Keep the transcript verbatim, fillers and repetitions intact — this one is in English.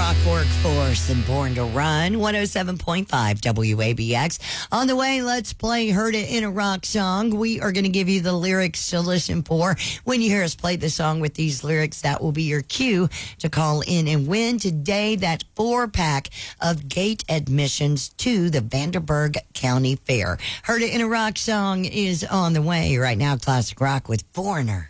rock workforce and Born to Run, one oh seven point five W A B X. On the way, let's play Heard It in a Rock Song. We are going to give you the lyrics to listen for. When you hear us play the song with these lyrics, that will be your cue to call in and win today that four-pack of gate admissions to the Vanderburgh County Fair. Heard It in a Rock Song is on the way right now. Classic rock with Foreigner.